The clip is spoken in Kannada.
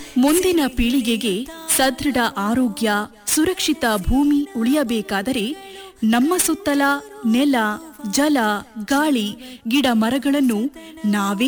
ಮುಂದಿನ ಪೀಳಿಗೆಗೆ ಸದೃಢ ಆರೋಗ್ಯ, ಸುರಕ್ಷಿತ ಭೂಮಿ ಉಳಿಯಬೇಕಾದರೆ ನಮ್ಮ ಸುತ್ತಲ ನೆಲ, ಜಲ, ಗಾಳಿ, ಗಿಡ ಮರಗಳನ್ನು ನಾವೇ